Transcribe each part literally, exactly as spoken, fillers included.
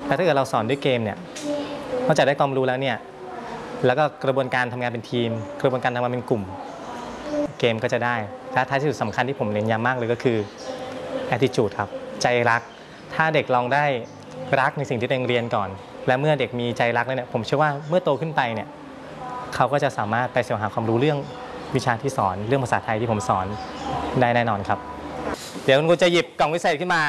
แต่ถ้าเกิดเราสอนด้วยเกมเนี่ยนอกจากได้ความรู้แล้วเนี่ยแล้วก็กระบวนการทำงานเป็นทีมกระบวนการทำงานเป็นกลุ่มเกมก็จะได้และท้ายที่สุดสำคัญที่ผมเน้นย้ำมากเลยก็คือ attitude ครับใจรักถ้าเด็กลองได้รักในสิ่งที่ตัวเองเรียนก่อนและเมื่อเด็กมีใจรักแล้วเนี่ยผมเชื่อว่าเมื่อโตขึ้นไปเนี่ยเขาก็จะสามารถไปแสวงหาความรู้เรื่องวิชาที่สอนเรื่องภาษาไทยที่ผมสอนได้แน่นอนครับเดี๋ยวคุณครูจะหยิบกล่องวิเศษขึ้นมา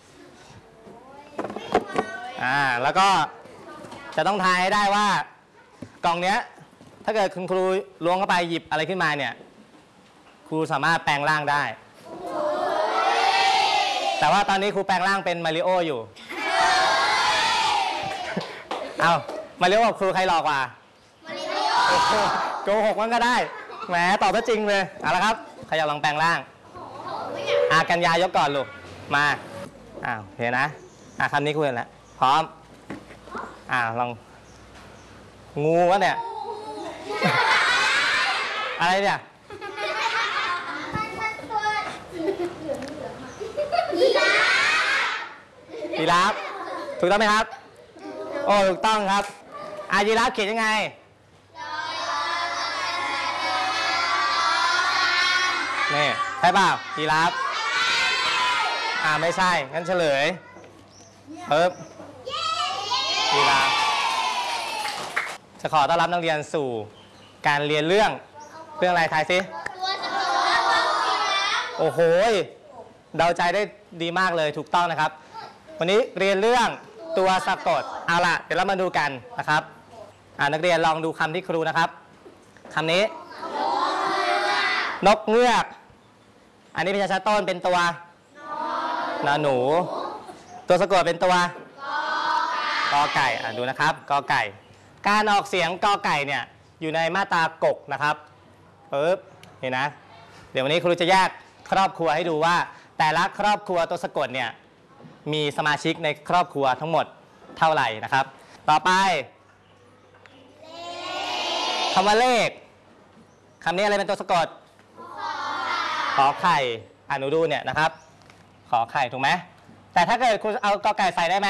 อ่าแล้วก็จะต้องทายให้ได้ว่ากล่องเนี้ยถ้าเกิดคุณครูล้วงเข้าไปหยิบอะไรขึ้นมาเนี่ยครูสามารถแปลงร่างได้แต่ว่าตอนนี้ครูแปลงร่างเป็นมาริโออยู่เอามาริโอกับครูใครหลอกกว่ามาริโอโกหกมันก็ได้แหมตอบซะจริงเลยเอาละครับใครอยากลองแปลงร่างอากัญญายกก่อนลูกมาอ้าวเห็นนะอ่ะคำนี้ครูเห็นแล้วพร้อมอ่าลองงูวะเนี่ยอะไรเนี่ยยีราฟถูกต้องไหมครับโอ้ถูกต้องครับอายีราฟเขียนยังไงนี่ใช่เปล่ายีราฟอ่าไม่ใช่งั้นเฉลยเอิบยีราฟจะขอต้อนรับนักเรียนสู่การเรียนเรื่องเรื่องอะไรทายสิโอ้โหเดาใจได้ดีมากเลยถูกต้องนะครับวันนี้เรียนเรื่องตัวสะกดเอาล่ะเดี๋ยวเรามาดูกันนะครับอ่านักเรียนลองดูคำที่ครูนะครับคำนี้นกเงือกอันนี้พยัญชนะต้นเป็นตัวนอหนูตัวสะกดเป็นตัวกอไก่อ่าดูนะครับกอไก่การออกเสียงกอไก่เนี่ยอยู่ในมาตรากกนะครับปึ๊บเห็นนะเดี๋ยววันนี้ครูจะแยกครอบครัวให้ดูว่าแต่ละครอบครัวตัวสะกดเนี่ยมีสมาชิกในครอบครัวทั้งหมดเท่าไหร่นะครับต่อไปคำว่าเลขคำนี้อะไรเป็นตัวสะกดขอไข่อ่านูดูเนี่ยนะครับขอไข่ถูกไหมแต่ถ้าเกิดคุณเอากอไก่ใส่ได้ไหม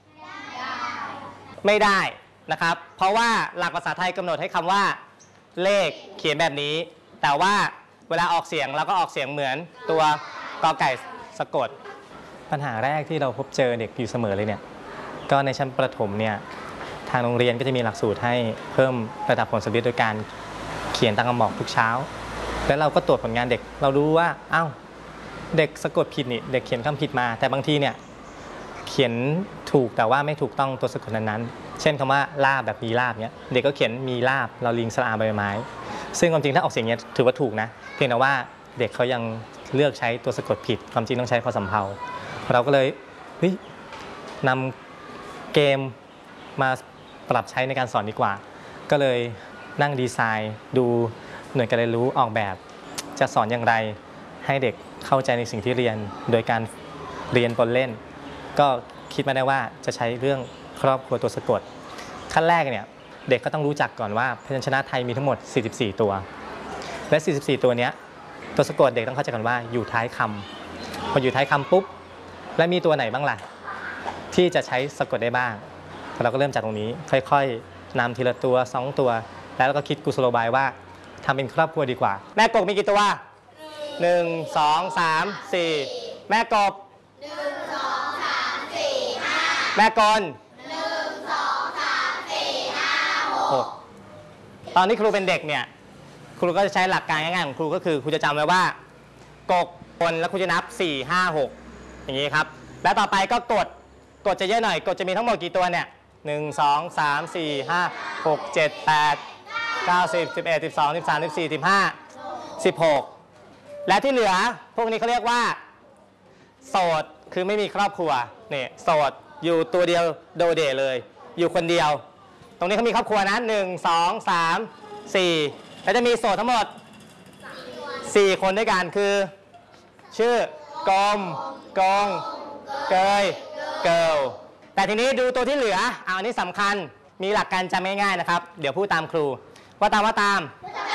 ไม่ได้นะครับเพราะว่าหลักภาษาไทยกำหนดให้คำว่าเลขเขียนแบบนี้แต่ว่าเวลาออกเสียงเราก็ออกเสียงเหมือนตัวกอไก่สะกดปัญหาแรกที่เราพบเจอเด็กอยู่เสมอเลยเนี่ยก็ในชั้นประถมเนี่ยทางโรงเรียนก็จะมีหลักสูตรให้เพิ่มระดับผลสำเร็จโดยการเขียนตามคำบอกทุกเช้าแล้วเราก็ตรวจผลงานเด็กเรารู้ว่าอ้าวเด็กสะกดผิดนี่เด็กเขียนคำผิดมาแต่บางทีเนี่ยเขียนถูกแต่ว่าไม่ถูกต้องตัวสะกดนั้นๆเช่นคำว่าลาบแบบมีลาบเนี่ยเด็กก็เขียนมีลาบเราลิงสระอาใบไม้ซึ่งความจริงถ้าออกเสียงเนี้ยถือว่าถูกนะเพียงแต่ว่าเด็กเขายังเลือกใช้ตัวสะกดผิดความจริงต้องใช้พอสำเพาเราก็เลยนำเกมมาปรับใช้ในการสอนดีกว่าก็เลยนั่งดีไซน์ดูหน่วยการเรียนรู้ออกแบบจะสอนอย่างไรให้เด็กเข้าใจในสิ่งที่เรียนโดยการเรียนปนเล่นก็คิดมาได้ว่าจะใช้เรื่องครอบครัวตัวสะกดขั้นแรกเนี่ยเด็กก็ต้องรู้จักก่อนว่าพยัญชนะไทยมีทั้งหมดสี่สิบสี่ตัวและสี่สิบสี่ตัวนี้ตัวสะกดเด็กต้องเข้าใจกันว่าอยู่ท้ายคำพออยู่ท้ายคำปุ๊บและมีตัวไหนบ้างล่ะที่จะใช้สะกดได้บ้างเราก็เริ่มจากตรงนี้ค่อยๆนำทีละตัวสองตัวแล้วเราก็คิดกุศโลบายว่าทำเป็นครอบครัวดีกว่าแม่กบมีกี่ตัวหนึ่งสองสามสี่แม่กบหนึ่งสองสามสี่ห้าแม่กลหนึ่งสองสามสี่ห้าหกตอนนี้ครูเป็นเด็กเนี่ยครูก็จะใช้หลักการง่ายๆของครูก็คือครูจะจำไว้ว่ากกกลแล้วครูจะนับสี่ห้าหกอย่างนี้ครับแล้วต่อไปก็กดกดจะเยอะหน่อยกดจะมีทั้งหมดกี่ตัวเนี่ยหนึ่งสองสามสี่ห้าหกเจ็ดแปดเก้าสิบสิบเอ็ดสิบสองสิบสามสิบสี่สิบห้าสิบหกและที่เหลือพวกนี้เขาเรียกว่าโสดคือไม่มีครอบครัวเนี่ยโสดอยู่ตัวเดียวโดดเด่เลยอยู่คนเดียวตรงนี้เขามีครอบครัวนะหนึ่งสองสามสี่แล้วจะมีโสดทั้งหมดสี่คนด้วยกันคือชื่อกลมกงเกยเกิลแต่ทีนี้ดูตัวที่เหลือเอาอันนี้สำคัญมีหลักการจำง่ายๆนะครับเดี๋ยวพูดตามครูว่าตามว่าตาม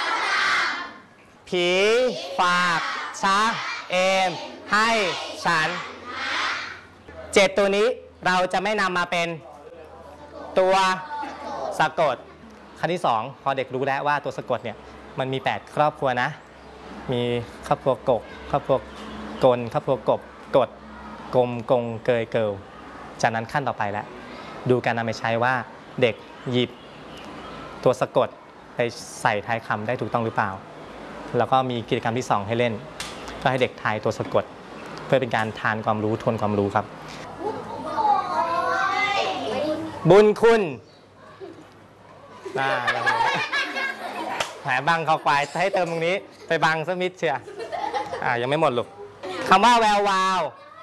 ผีฝากช้าเอมให้ฉันเจ็ดตัวนี้เราจะไม่นำมาเป็นตัวสะกดขั้นที่สองพอเด็กรู้แล้วว่าตัวสะกดเนี่ยมันมีแปดครอบครัวนะมีครอบครัวกกครอบครัวกลครอบครัวกบกดกลมกงเกยเกิลจากนั้นขั้นต่อไปแล้วดูการนำไปใช้ว่าเด็กหยิบตัวสะกดไปใส่ท้ายคำได้ถูกต้องหรือเปล่าแล้วก็มีกิจกรรมที่สองให้เล่นก็ให้เด็กทายตัวสะกดเพื่อเป็นการทานความรู้ทวนความรู้ครับบุญคุณแหมบังเขาควายให้เติมตรงนี้ไปบังสักนิดเชียอ่ายังไม่หมดลูกคำว่าแวววาว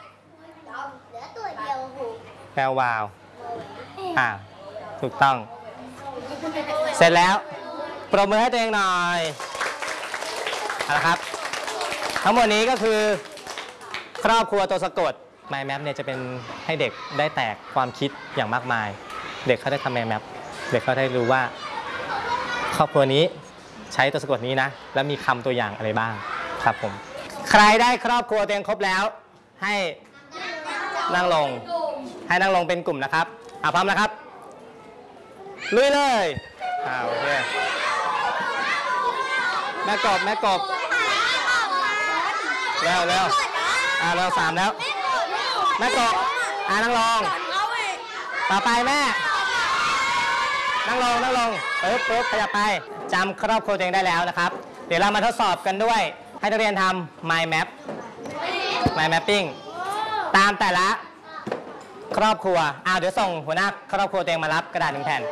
แวววาวอ่าถูกต้องเสร็จแล้วปรบมือให้ตัวเองหน่อยเอาละครับทั้งหมดนี้ก็คือครอบครัวตัวสะกด Mind Map เนี่ยจะเป็นให้เด็กได้แตกความคิดอย่างมากมายเด็กเขาได้ทำ Mind Map เด็กเขาได้รู้ว่าครอบครัวนี้ใช้ตัวสะกดนี้นะแล้วมีคำตัวอย่างอะไรบ้างครับผมใครได้ครอบครัวตัวเองครบแล้วให้นั่งลงให้นั่งลงเป็นกลุ่มนะครับอ่ะพร้อมนะครับลุยเลยอ่าโอเคแม่กบแม่กบเร็วเร็วอ่าเร็วสามแล้วแม่กบอ่านั่งลงต่อไปแม่นั่งลงนั่งลงปึ๊บปึ๊บขยับไปจำครอบครัวตัวเองได้แล้วนะครับเดี๋ยวเรามาทดสอบกันด้วยให้นักเรียนทำ Mind Map Mind Mapping ตามแต่ละครอบครัวอ้าวเดี๋ยวส่งหัวหน้าครอบครัวตัวเองมารับกระดาษหนึ่งแผ่น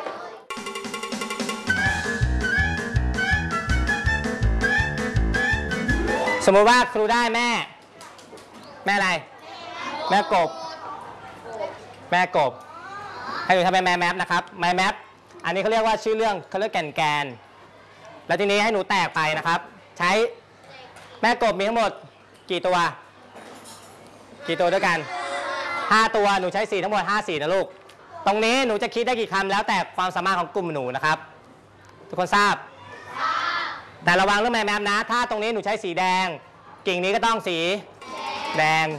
สมมติว่าครูได้แม่แม่อะไรแม่กบแม่กบให้หนูทำเป็น Mind Map นะครับ Mind Map อันนี้เขาเรียกว่าชื่อเรื่องเขาเรียกแก่นแกนแล้วทีนี้ให้หนูแตกไปนะครับใช้แม่กบมีทั้งหมดกี่ตัวกี่ตัวด้วยกันห้าตัวหนูใช้สีทั้งหมดห้าสีนะลูกตรงนี้หนูจะคิดได้กี่คำแล้วแต่ความสามารถของกลุ่มหนูนะครับทุกคนทราบแต่ระวังเรื่อง Mind Map นะถ้าตรงนี้หนูใช้สีแดงกิ่งนี้ก็ต้องสีแดง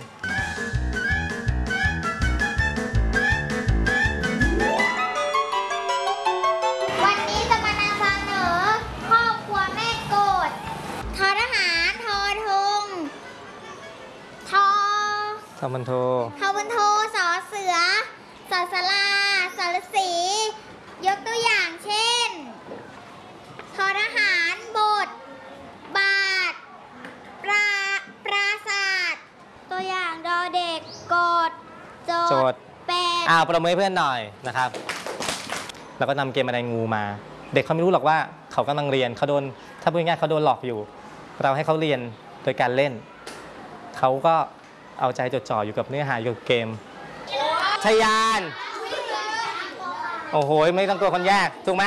วันนี้จะมานำเสนอครอบครัวแม่โกดทอทหารทอธงทอทอบันโททอบันโทสอเสือสอสลาสรศรียกตัวอย่างเช่นทอทหารบทบาทปราปราศาสตร์ตัวอย่างดอเด็กกดโจทย์แปดอ้าวประเมินเพื่อนหน่อยนะครับแล้วก็นำเกมอะไรงูมาเด็กเขาไม่รู้หรอกว่าเขากำลังเรียนเขาโดนถ้าพูดง่ายๆเขาโดนหลอกอยู่เราให้เขาเรียนโดยการเล่นเขาก็เอาใจจดจ่ออยู่กับเนื้อหาอยู่กับเกมชยานโอ้โหไม่ต้องกลัวคนแยกถูกไหม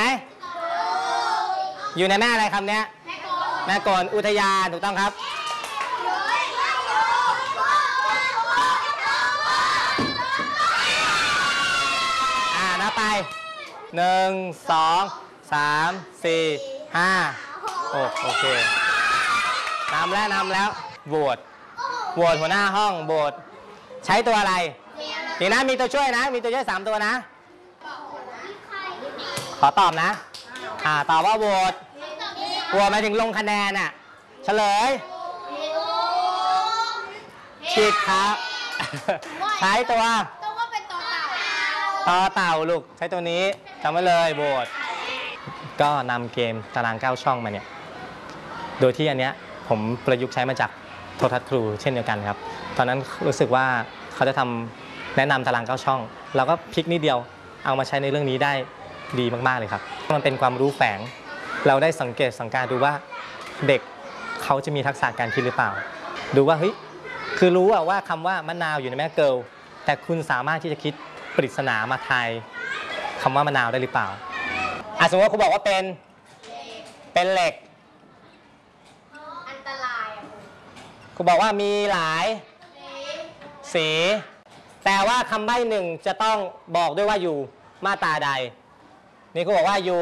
อยู่ในแม่อะไรคำนี้แม่กลอุทยานถูกต้องครับอ่านับไปหนึ่งสองสามสี่ห้าโอ้โอเคนำแล้วนำแล้วโหวตโหวตหัวหน้าห้องโหวตใช้ตัวอะไรทีนะมีตัวช่วยนะมีตัวช่วยสามตัวนะขอตอบนะอ่าตอบว่าโหวตโหวตหมายถึงลงคะแนนอ่ะเฉลยผิดครับใช้ตัวต่อเต่าลูกใช้ตัวนี้จำไว้เลยโหวตก็นำเกมตารางเก้าช่องมาเนี่ยโดยที่อันเนี้ยผมประยุกต์ใช้มาจากโทรทัศน์ครูเช่นเดียวกันครับตอนนั้นรู้สึกว่าเขาจะทำแนะนำตารางเก้าช่องเราก็พลิกนิดเดียวเอามาใช้ในเรื่องนี้ได้ดีมากๆเลยครับมันเป็นความรู้แฝงเราได้สังเกตสังการดูว่าเด็กเขาจะมีทักษะการคิดหรือเปล่าดูว่าเฮ้ยคือรู้ว่าคำว่ามะนาวอยู่ในแม่เกิลแต่คุณสามารถที่จะคิดปริศนามาทายคำว่ามะนาวได้หรือเปล่าอ่ะสมมติว่าครูบอกว่าเป็นเป็นเหล็กอันตรายครูบอกว่ามีหลายสีแต่ว่าคำใบ้หนึ่งจะต้องบอกด้วยว่าอยู่มาตราใดนี่ครูบอกว่าอยู่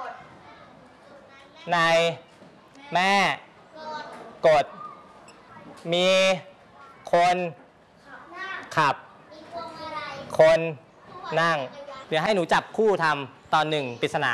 ในแม่กดมีคนขับคนนั่งเดี๋ยวให้หนูจับคู่ทำตอนหนึ่งปริศนา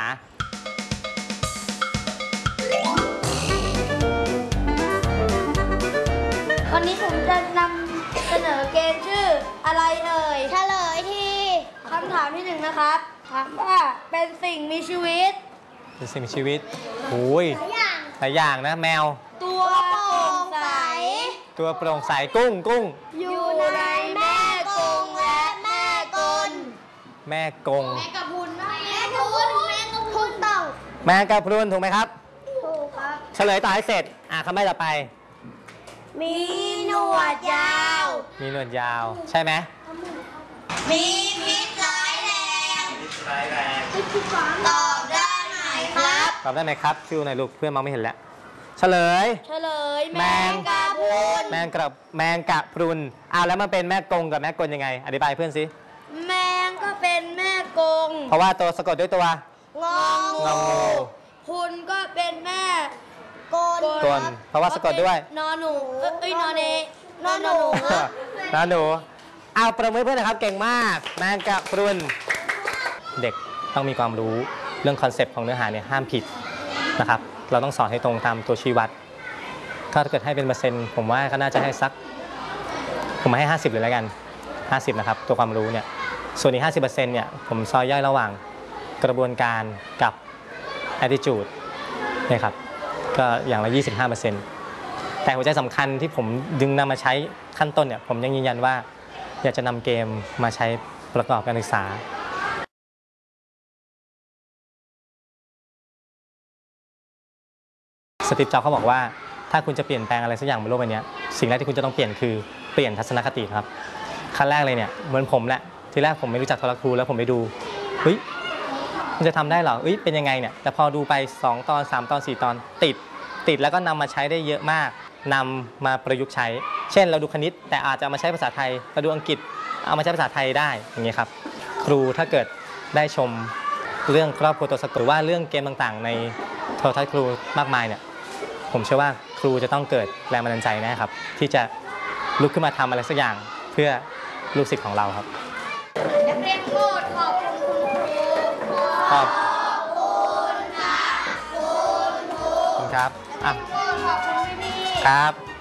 วันนี้ผมจะนำเสนอเกมชื่ออะไรเอ่ยเฉลยทีคำถามที่หนึ่งนะครับ ถามว่าเป็นสิ่งมีชีวิตเป็นสิ่งมีชีวิตโอ้ยหลายอย่างหลายอย่างนะแมวตัวโปร่งใสตัวโปร่งใสกุ้งกุ้งอยู่ในแม่กรงและแม่กลแม่กงแม่กระพุนแม่กระพุนแม่กระพุนเต่าแมงกะพรุนถูกไหมครับถูกครับเฉลยต่อให้เสร็จอ่ะคำใบ้ต่อไปมีหนวดยาวมีหนวดยาวใช่ไหมมีพิษร้ายแรงร้ายแรงตอบได้ไหมครับตอบได้ไหมครับชื่อหน่อยลูกเพื่อนมองไม่เห็นแล้วเฉลยเฉลยแมแมงงกะพรุนแมงกระแมงกะพรุนอ้าวแล้วมันเป็นแม่กงกับแม่กลยังไง อธิบายเพื่อนสิแมงก็เป็นแม่กงเพราะว่าตัวสะกดด้วยตัวงองงองูคุณก็เป็นแม่โกนกลเพราะว่าสะกดด้วยนอหนูเอ้ยนอเนนอหนูนะหนูเอาประมือเพื่อนนะครับเก่งมากแมงกะพรุนเด็กต้องมีความรู้เรื่องคอนเซปต์ของเนื้อหาเนี่ยห้ามผิดนะครับเราต้องสอนให้ตรงตามตัวชี้วัดถ้าเกิดให้เป็นเปอร์เซ็นต์ผมว่าก็น่าจะให้สักผมให้ห้าสิบเลยแล้วกันห้าสิบนะครับตัวความรู้เนี่ยส่วนอีกห้าสิบเปอร์เซ็นต์เนี่ยผมซอยย่อยระหว่างกระบวนการกับ attitude เนี่ยครับก็อย่างละ ยี่สิบห้าเปอร์เซ็นต์ แต่หัวใจสำคัญที่ผมดึงนำมาใช้ขั้นต้นเนี่ยผมยังยืนยันว่าอยากจะนำเกมมาใช้ประกอบการศึกษาสตีฟ จ็อบส์เขาบอกว่าถ้าคุณจะเปลี่ยนแปลงอะไรสักอย่างบนโลกใบนี้สิ่งแรกที่คุณจะต้องเปลี่ยนคือเปลี่ยนทัศนคติครับขั้นแรกเลยเนี่ยเหมือนผมแหละทีแรกผมไม่รู้จักโทรครูแล้วผมไปดูเฮ้ยมันจะทำได้เหรอเอ้ยเป็นยังไงเนี่ยแต่พอดูไปสองตอนสามตอนสี่ตอนติดติดแล้วก็นำมาใช้ได้เยอะมากนำมาประยุกต์ใช้เช่นเราดูคณิตแต่อาจจะเอามาใช้ภาษาไทยเราดูอังกฤษเอามาใช้ภาษาไทยได้อย่างเงี้ยครับครูถ้าเกิดได้ชมเรื่องครอบครัวตัวสะกดหรือว่าเรื่องเกมต่างๆในโทรทัศน์ครูมากมายเนี่ยผมเชื่อว่าครูจะต้องเกิดแรงบันดาลใจนะครับที่จะลุกขึ้นมาทำอะไรสักอย่างเพื่อลูกศิษย์ของเราครับนักเรียนโปรดขอบคุณคุณครูขอบคุณครับอ่ะขอบคุณพี่ๆครับ